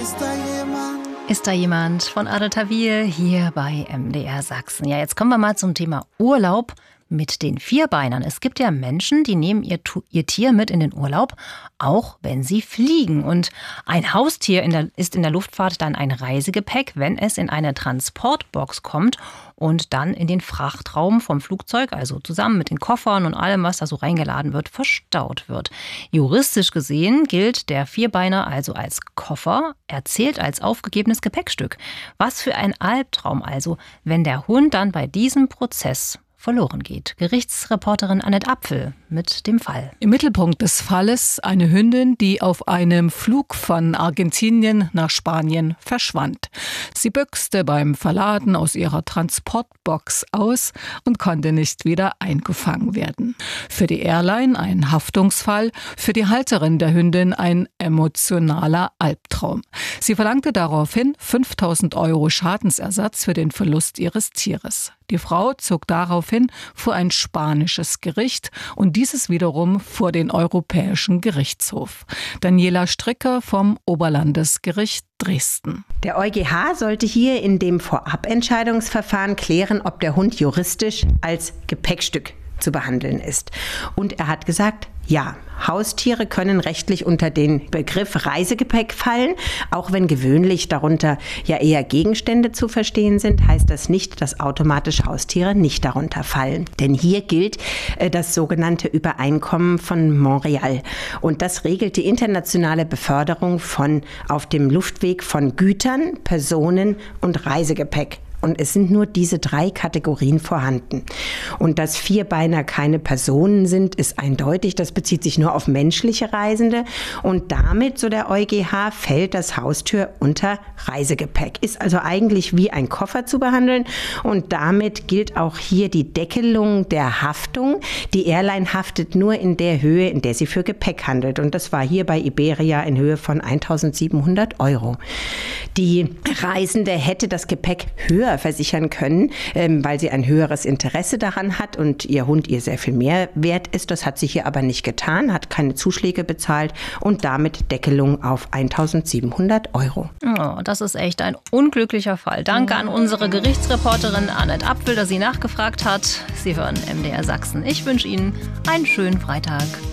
Ist da jemand von Adel Tawil hier bei MDR Sachsen? Ja, jetzt kommen wir mal zum Thema Urlaub mit den Vierbeinern. Es gibt ja Menschen, die nehmen ihr Tier mit in den Urlaub, auch wenn sie fliegen. Und ein Haustier ist in der Luftfahrt dann ein Reisegepäck, wenn es in eine Transportbox kommt und dann in den Frachtraum vom Flugzeug, also zusammen mit den Koffern und allem, was da so reingeladen wird, verstaut wird. Juristisch gesehen gilt der Vierbeiner also als Koffer, er zählt als aufgegebenes Gepäckstück. Was für ein Albtraum also, wenn der Hund dann bei diesem Prozess verloren geht. Gerichtsreporterin Annette Apfel mit dem Fall. Im Mittelpunkt des Falles eine Hündin, die auf einem Flug von Argentinien nach Spanien verschwand. Sie büchste beim Verladen aus ihrer Transportbox aus und konnte nicht wieder eingefangen werden. Für die Airline ein Haftungsfall, für die Halterin der Hündin ein emotionaler Albtraum. Sie verlangte daraufhin 5.000 € Schadensersatz für den Verlust ihres Tieres. Die Frau zog daraufhin vor ein spanisches Gericht und dieses wiederum vor den Europäischen Gerichtshof. Daniela Stricker vom Oberlandesgericht Dresden. Der EuGH sollte hier in dem Vorabentscheidungsverfahren klären, ob der Hund juristisch als Gepäckstück zu behandeln ist. Und er hat gesagt, ja, Haustiere können rechtlich unter den Begriff Reisegepäck fallen. Auch wenn gewöhnlich darunter ja eher Gegenstände zu verstehen sind, heißt das nicht, dass automatisch Haustiere nicht darunter fallen. Denn hier gilt das sogenannte Übereinkommen von Montreal. Und das regelt die internationale Beförderung auf dem Luftweg von Gütern, Personen und Reisegepäck. Und es sind nur diese 3 Kategorien vorhanden. Und dass Vierbeiner keine Personen sind, ist eindeutig. Das bezieht sich nur auf menschliche Reisende. Und damit, so der EuGH, fällt das Haustier unter Reisegepäck. Ist also eigentlich wie ein Koffer zu behandeln. Und damit gilt auch hier die Deckelung der Haftung. Die Airline haftet nur in der Höhe, in der sie für Gepäck handelt. Und das war hier bei Iberia in Höhe von 1.700 €. Die Reisende hätte das Gepäck höher versichern können, weil sie ein höheres Interesse daran hat und ihr Hund ihr sehr viel mehr wert ist. Das hat sie hier aber nicht getan, hat keine Zuschläge bezahlt und damit Deckelung auf 1.700 €. Oh, das ist echt ein unglücklicher Fall. Danke an unsere Gerichtsreporterin Annette Apfel, dass sie nachgefragt hat. Sie hören MDR Sachsen. Ich wünsche Ihnen einen schönen Freitag.